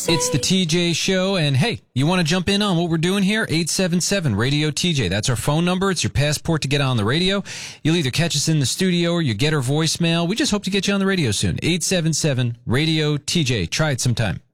It's the TJ Show, and hey, you want to jump in on what we're doing here? 877-RADIO-TJ. That's our phone number. It's your passport to get on the radio. You'll either catch us in the studio or you get our voicemail. We just hope to get you on the radio soon. 877-RADIO-TJ. Try it sometime.